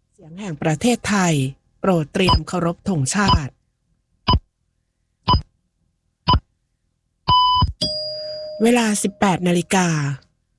เสียงแห่งประเทศไทยโปรดเตรียมเคารพธงชาติเวลา 18 นาฬิกา